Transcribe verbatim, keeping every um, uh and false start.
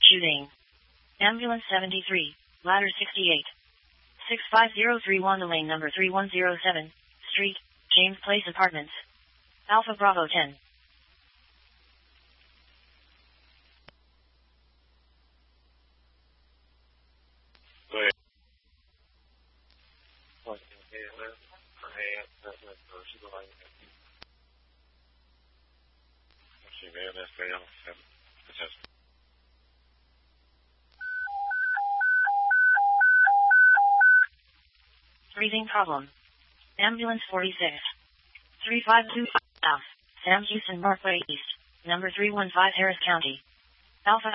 shooting. Ambulance seventy-three, ladder sixty-eight. six five zero three Wanda Lane number three one zero seven, Street, James Place Apartments. Alpha Bravo ten. Breathing problem. Ambulance forty-six. three five two South, Sam Houston Parkway East, number three one five Harris County. Alpha